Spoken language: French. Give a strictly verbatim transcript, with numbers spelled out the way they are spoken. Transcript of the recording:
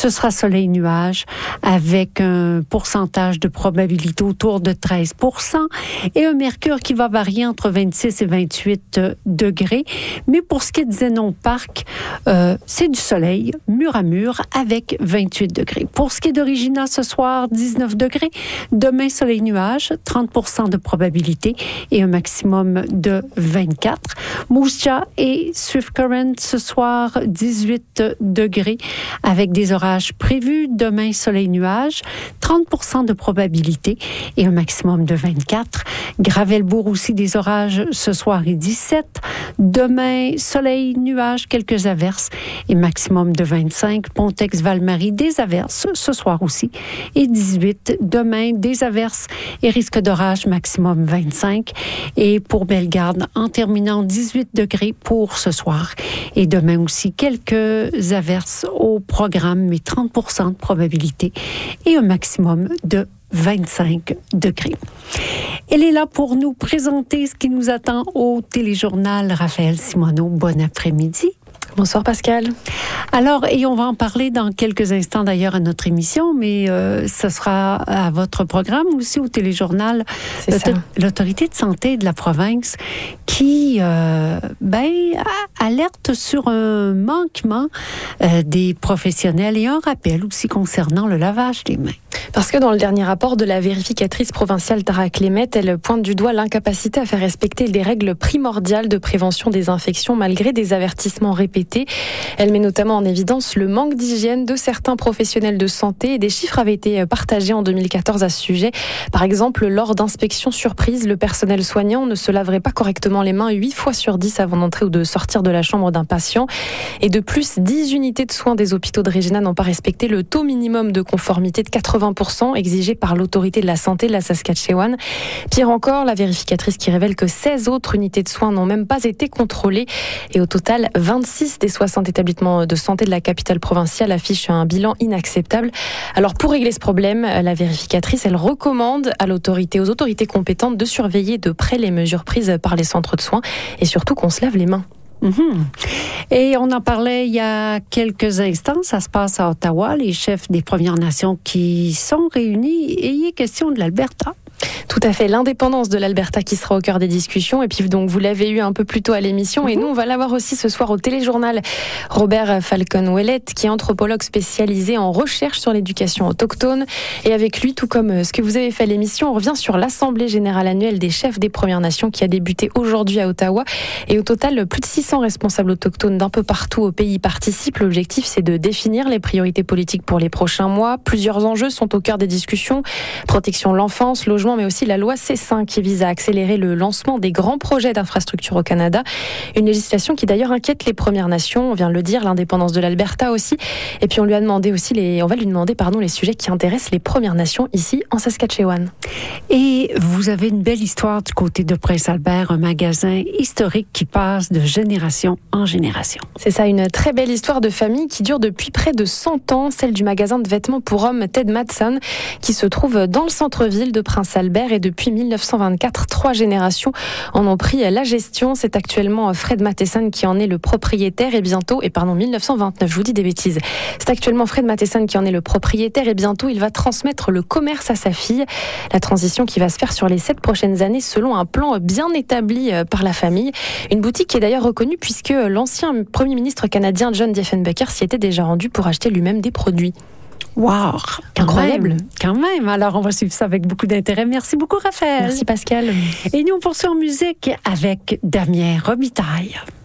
ce sera soleil-nuage avec un pourcentage de probabilité autour de treize pour cent et un mercure qui va varier entre vingt-six et vingt-huit degrés. Mais pour ce qui est de Zénon Park, euh, c'est du soleil mur à mur avec vingt-huit degrés. Pour ce qui est d'Origina, ce soir, dix-neuf degrés. Demain, soleil-nuage, trente pour cent de probabilité et un maximum de vingt-quatre. Moose Jaw et Swift Current, ce soir, dix-huit degrés avec des orages prévus. Demain, soleil-nuage, trente pour cent de probabilité et un maximum de vingt-quatre. Gravelbourg aussi des orages ce soir et dix-sept. Demain, soleil, nuages, quelques averses et maximum de vingt-cinq. Pontex-Val-Marie, des averses ce soir aussi et dix-huit. Demain, des averses et risque d'orage, maximum vingt-cinq. Et pour Bellegarde, en terminant, dix-huit degrés pour ce soir. Et demain aussi, quelques averses au programme, mais trente pour cent de probabilité et un maximum de vingt-cinq degrés. Elle est là pour nous présenter ce qui nous attend au téléjournal. Raphaël Simoneau, bon après-midi. Bonsoir Pascal. Alors, et on va en parler dans quelques instants d'ailleurs à notre émission, mais euh, ce sera à votre programme aussi au téléjournal. C'est ça. L'autorité de santé de la province qui euh, ben, alerte sur un manquement euh, des professionnels et un rappel aussi concernant le lavage des mains. Parce que dans le dernier rapport de la vérificatrice provinciale Tara Clémette, elle pointe du doigt l'incapacité à faire respecter des règles primordiales de prévention des infections malgré des avertissements répétés. Elle met notamment en évidence le manque d'hygiène de certains professionnels de santé et des chiffres avaient été partagés en deux mille quatorze à ce sujet. Par exemple, lors d'inspections surprises, le personnel soignant ne se laverait pas correctement les mains huit fois sur dix avant d'entrer ou de sortir de la chambre d'un patient. Et de plus, dix unités de soins des hôpitaux de Regina n'ont pas respecté le taux minimum de conformité de quatre-vingts pour cent exigé par l'autorité de la santé de la Saskatchewan. Pire encore, la vérificatrice qui révèle que seize autres unités de soins n'ont même pas été contrôlées. Et au total, vingt-six des soixante établissements de santé de la capitale provinciale affichent un bilan inacceptable. Alors pour régler ce problème, la vérificatrice, elle recommande à l'autorité, aux autorités compétentes de surveiller de près les mesures prises par les centres de soins et surtout qu'on se lave les mains. Mm-hmm. Et on en parlait il y a quelques instants, ça se passe à Ottawa, les chefs des Premières Nations qui sont réunis et il est question de l'Alberta. Tout à fait, l'indépendance de l'Alberta qui sera au cœur des discussions. Et puis donc vous l'avez eu un peu plus tôt à l'émission. Et nous, on va l'avoir aussi ce soir au téléjournal. Robert Falcon-Ouellette, qui est anthropologue spécialisé en recherche sur l'éducation autochtone. Et avec lui, tout comme ce que vous avez fait à l'émission, on revient sur l'Assemblée générale annuelle des chefs des Premières Nations qui a débuté aujourd'hui à Ottawa. Et au total, plus de six cents responsables autochtones d'un peu partout au pays y participent. L'objectif, c'est de définir les priorités politiques pour les prochains mois. Plusieurs enjeux sont au cœur des discussions. Protection de l'enfance, logement, mais aussi la loi C cinq qui vise à accélérer le lancement des grands projets d'infrastructure au Canada. Une législation qui d'ailleurs inquiète les Premières Nations, on vient de le dire, l'indépendance de l'Alberta aussi. Et puis on lui a demandé aussi les, on va lui demander pardon les sujets qui intéressent les Premières Nations ici en Saskatchewan. Et vous avez une belle histoire du côté de Prince-Albert, un magasin historique qui passe de génération en génération. C'est ça, une très belle histoire de famille qui dure depuis près de cent ans, celle du magasin de vêtements pour hommes Ted Madson qui se trouve dans le centre-ville de Prince-Albert. Et depuis mille neuf cent vingt-quatre, trois générations en ont pris la gestion. C'est actuellement Fred Matheson qui en est le propriétaire et bientôt, et pardon, mille neuf cent vingt-neuf, je vous dis des bêtises. C'est actuellement Fred Matheson qui en est le propriétaire et bientôt il va transmettre le commerce à sa fille. La transition qui va se faire sur les sept prochaines années selon un plan bien établi par la famille. Une boutique qui est d'ailleurs reconnue puisque l'ancien Premier ministre canadien John Diefenbaker s'y était déjà rendu pour acheter lui-même des produits. Wow, incroyable. Même, quand même. Alors, on va suivre ça avec beaucoup d'intérêt. Merci beaucoup, Raphaël. Merci, Pascal. Et nous, on poursuit en musique avec Damien Robitaille.